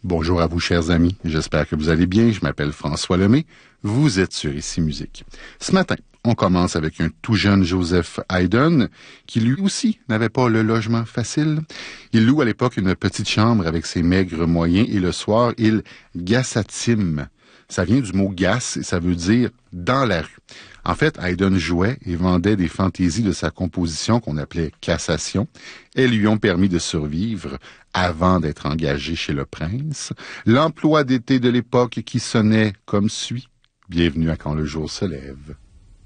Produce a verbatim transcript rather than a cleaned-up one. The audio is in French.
Bonjour à vous, chers amis. J'espère que vous allez bien. Je m'appelle François Lemay. Vous êtes sur Ici Musique. Ce matin, on commence avec un tout jeune Joseph Haydn, qui lui aussi n'avait pas le logement facile. Il loue à l'époque une petite chambre avec ses maigres moyens et le soir, il gassatime. Ça vient du mot gasse et ça veut dire dans la rue. En fait, Haydn jouait et vendait des fantaisies de sa composition qu'on appelait cassation. Elles lui ont permis de survivre avant d'être engagé chez le prince. L'emploi d'été de l'époque qui sonnait comme suit. Bienvenue à Quand le jour se lève.